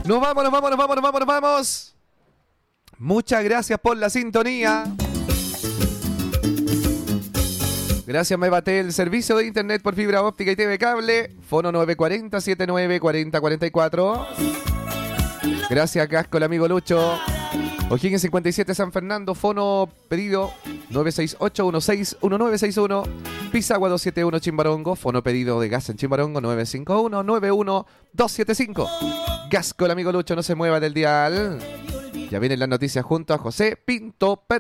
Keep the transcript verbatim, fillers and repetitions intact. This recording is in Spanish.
Nos vamos, nos vamos, nos vamos, nos vamos, nos vamos. Muchas gracias por la sintonía. Gracias, Mevatel, servicio de internet por fibra óptica y T V cable. Fono nueve cuatro cero, setenta y nueve, cuarenta cuarenta y cuatro. Gracias, Casco, el amigo Lucho. O'Higgins cincuenta y siete, San Fernando. Fono pedido nueve seis ocho, uno seis uno nueve seis uno. Pisagua doscientos setenta y uno, Chimbarongo. Fono pedido de gas en Chimbarongo nueve cinco uno, nueve uno dos siete cinco. Gasco, el amigo Lucho, no se mueva del dial. Ya vienen las noticias junto a José Pinto.